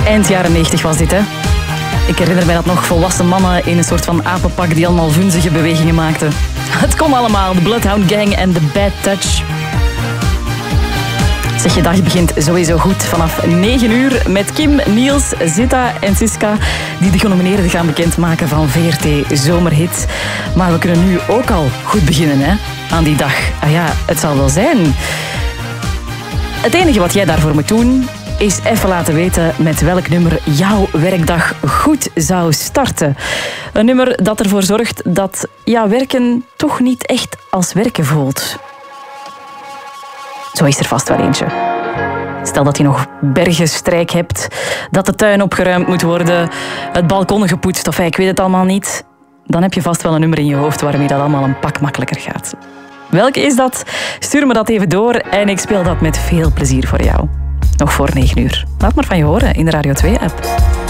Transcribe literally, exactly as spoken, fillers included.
Eind jaren negentig was dit, hè. Ik herinner mij dat nog volwassen mannen in een soort van apenpak die allemaal vunzige bewegingen maakten. Het kon allemaal, de Bloodhound Gang en The Bad Touch. Zeg, je dag begint sowieso goed vanaf negen uur met Kim, Niels, Zita en Siska die de genomineerden gaan bekendmaken van V R T Zomerhit. Maar we kunnen nu ook al goed beginnen, hè, aan die dag. Ah ja, het zal wel zijn. Het enige wat jij daarvoor moet doen is even laten weten met welk nummer jouw werkdag goed zou starten. Een nummer dat ervoor zorgt dat jouw werken toch niet echt als werken voelt. Zo is er vast wel eentje. Stel dat je nog bergenstrijk hebt, dat de tuin opgeruimd moet worden, het balkon gepoetst of ik weet het allemaal niet. Dan heb je vast wel een nummer in je hoofd waarmee dat allemaal een pak makkelijker gaat. Welke is dat? Stuur me dat even door en ik speel dat met veel plezier voor jou. Nog voor negen uur. Laat maar van je horen in de Radio twee app.